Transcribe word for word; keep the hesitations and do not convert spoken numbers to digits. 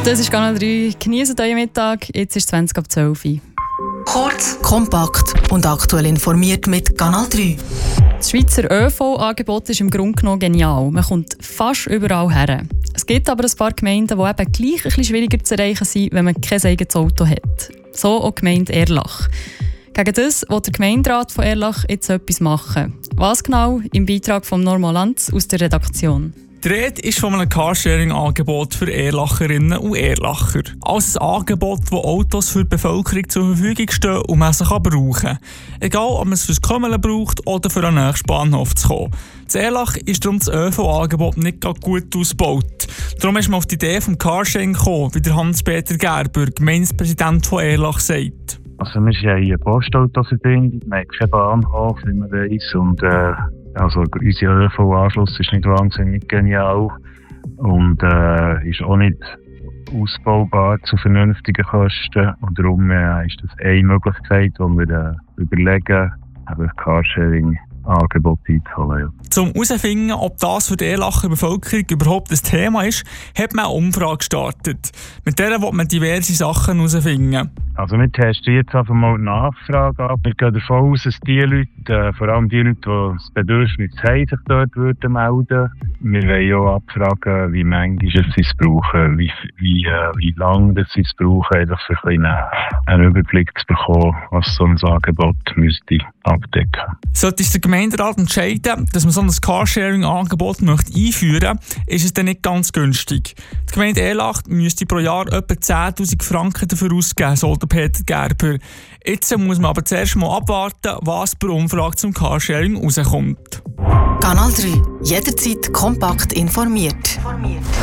Das ist Kanal drei. Genießt euren Mittag. Jetzt ist es zwanzig ab zwölf Uhr. Kurz, kompakt und aktuell informiert mit Kanal drei. Das Schweizer ÖV-Angebot ist im Grunde genommen genial. Man kommt fast überall her. Es gibt aber ein paar Gemeinden, die eben gleich ein bisschen schwieriger zu erreichen sind, wenn man kein eigenes Auto hat. So auch die Gemeinde Erlach. Gegen das will der Gemeinderat von Erlach jetzt etwas machen. Was genau? Im Beitrag von Norma Lanz aus der Redaktion. Die Rede ist von einem Carsharing-Angebot für Erlacherinnen und Erlacher. Also ein Angebot, das Autos für die Bevölkerung zur Verfügung stehen und man sie brauchen kann. Egal, ob man es fürs Kommen braucht oder für den nächsten Bahnhof zu kommen. In Erlach ist darum das ÖV-Angebot nicht gerade gut ausgebaut. Darum ist man auf die Idee vom Carsharing gekommen, wie der Hans-Peter Gerber, Gemeindepräsident von Erlach, sagt. Also wir sind eine Postautoverbindung, wir haben keinen Bahnhof, wie man weiss, und äh, also unser ÖV-Anschluss ist nicht wahnsinnig genial und äh, ist auch nicht ausbaubar zu vernünftigen Kosten, und darum äh, ist das eine Möglichkeit, die wir äh, überlegen, eben Carsharing Angebot einzuholen. Ja. Um herauszufinden, ob das für die Erlacher Bevölkerung überhaupt ein Thema ist, hat man eine Umfrage gestartet. Mit der will man diverse Sachen herausfinden. Also wir testen jetzt einfach mal die Nachfrage ab. Wir gehen davon aus, dass die Leute, äh, vor allem die Leute, die das Bedürfnis haben, sich dort würden melden. Wir wollen auch abfragen, wie manchmal sie es brauchen, wie, wie, äh, wie lange sie es brauchen, einfach für ein bisschen einen Überblick zu bekommen, was so ein Angebot müsste abdecken. Sollte sich der Gemeinderat entscheiden, dass man so ein Carsharing-Angebot einführen möchte, ist es dann nicht ganz günstig. Die Gemeinde Erlach müsste pro Jahr etwa zehntausend Franken dafür ausgeben, so der Peter Gerber. Jetzt muss man aber zuerst mal abwarten, was bei der Umfrage zum Carsharing rauskommt. Kanal drei. Jederzeit kompakt informiert.